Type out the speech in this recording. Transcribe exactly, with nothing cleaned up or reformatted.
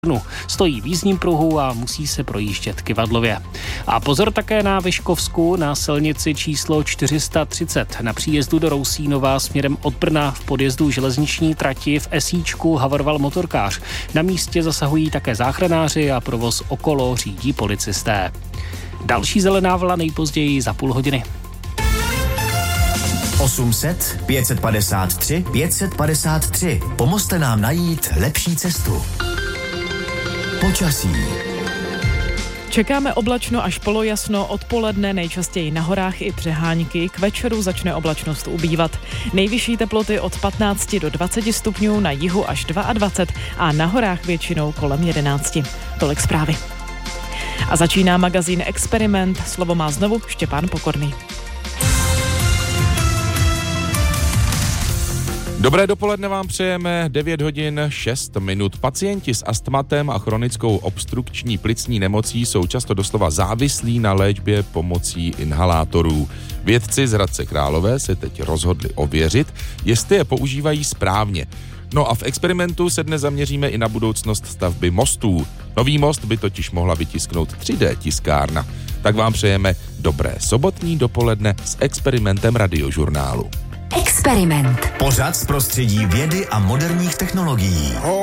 Stojí v jízdním pruhu a musí se projíždět kyvadlově. A pozor také na Vyškovsku na silnici číslo čtyři sta třicet. Na příjezdu do Rousínova směrem od Brna v podjezdu železniční trati v Esíčku havaroval motorkář. Na místě zasahují také záchranáři a provoz okolo řídí policisté. Další zelená vlna nejpozději za půl hodiny. osm set, pět set padesát tři, pět set padesát tři. Pomozte nám najít lepší cestu. Počasí. Čekáme oblačno až polojasno, odpoledne nejčastěji na horách i přehánky, k večeru začne oblačnost ubývat. Nejvyšší teploty od patnáct do dvaceti stupňů, na jihu až dvacet dva a na horách většinou kolem jedenácti. Tolik zprávy. A začíná magazín Experiment, slovo má znovu Štěpán Pokorný. Dobré dopoledne vám přejeme, devět hodin šest minut. Pacienti s astmatem a chronickou obstrukční plicní nemocí jsou často doslova závislí na léčbě pomocí inhalátorů. Vědci z Hradce Králové se teď rozhodli ověřit, jestli je používají správně. No a v Experimentu se dnes zaměříme i na budoucnost stavby mostů. Nový most by totiž mohla vytisknout tři dé tiskárna. Tak vám přejeme dobré sobotní dopoledne s Experimentem Radiožurnálu. Experiment. Pořad z prostředí vědy a moderních technologií.